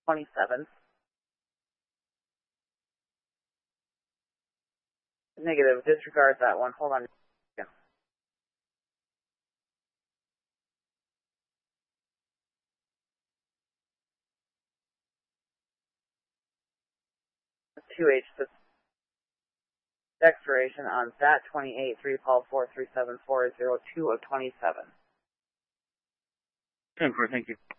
27. Negative. Disregard that one. Hold on. Yeah. 2H. The expiration on that 28 3 Paul 437402 of 27. 10-4, thank you.